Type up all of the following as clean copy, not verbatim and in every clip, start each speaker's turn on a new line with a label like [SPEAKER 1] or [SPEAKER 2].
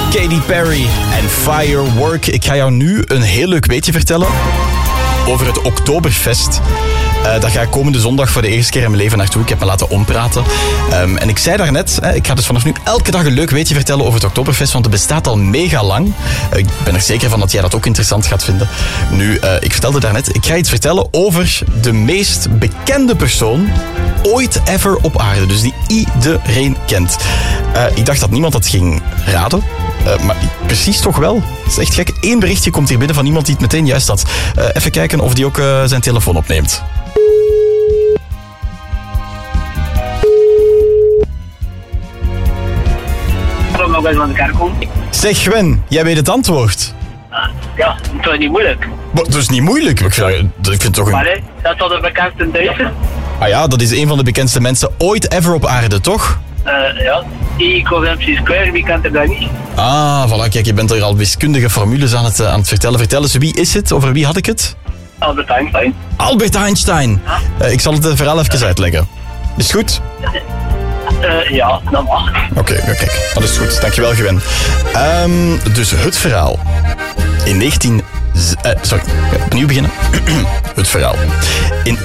[SPEAKER 1] Katy Perry en Firework. Ik ga jou nu een heel leuk weetje vertellen over het Oktoberfest. Daar ga ik komende zondag voor de eerste keer in mijn leven naartoe. Ik heb me laten ompraten. En ik zei daarnet, ik ga dus vanaf nu elke dag een leuk weetje vertellen over het Oktoberfest, want het bestaat al mega lang. Ik ben er zeker van dat jij dat ook interessant gaat vinden. Nu, ik vertelde daarnet, ik ga iets vertellen over de meest bekende persoon ooit ever op aarde. Dus die iedereen kent. Ik dacht dat niemand dat ging raden. Maar precies toch wel. Dat is echt gek. 1 berichtje komt hier binnen van iemand die het meteen juist had. Even kijken of die ook zijn telefoon opneemt. Zeg Gwen, jij weet het antwoord.
[SPEAKER 2] Ja, dat is niet moeilijk.
[SPEAKER 1] Maar, dat is niet moeilijk. Ik vind het toch een...
[SPEAKER 2] Maar hè, dat is toch de bekendste Duitser?
[SPEAKER 1] Ah ja, dat is een van de bekendste mensen ooit ever op aarde, toch?
[SPEAKER 2] Ja, E-equals MC square, wie kent er dat niet?
[SPEAKER 1] Ah, voilà, kijk, je bent er al wiskundige formules aan het vertellen. Vertel eens, wie is het? Over wie had ik het?
[SPEAKER 2] Albert Einstein.
[SPEAKER 1] Albert Einstein! Ik zal het verhaal even uitleggen. Is het goed?
[SPEAKER 2] Ja, dat mag.
[SPEAKER 1] Oké, kijk, dat is goed. Dankjewel, Gwen. Dus het verhaal. In opnieuw beginnen. Het verhaal. In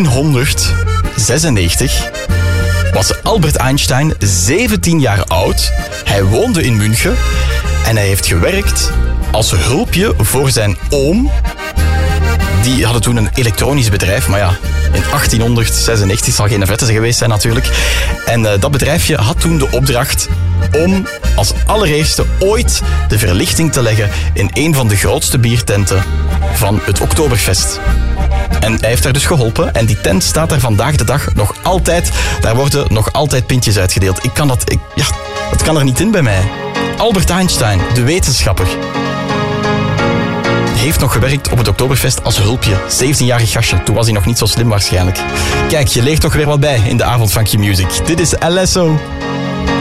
[SPEAKER 1] 1896 was Albert Einstein 17 jaar oud. Hij woonde in München en hij heeft gewerkt als hulpje voor zijn oom. Die hadden toen een elektronisch bedrijf, maar ja, in 1896 zal geen vette geweest zijn natuurlijk. En dat bedrijfje had toen de opdracht om als allereerste ooit de verlichting te leggen in een van de grootste biertenten van het Oktoberfest. En hij heeft daar dus geholpen. En die tent staat daar vandaag de dag nog altijd. Daar worden nog altijd pintjes uitgedeeld. Dat kan er niet in bij mij. Albert Einstein, de wetenschapper, heeft nog gewerkt op het Oktoberfest als hulpje. 17-jarig gastje. Toen was hij nog niet zo slim waarschijnlijk. Kijk, je leert toch weer wat bij in de avond van Q-Music. Dit is Alesso.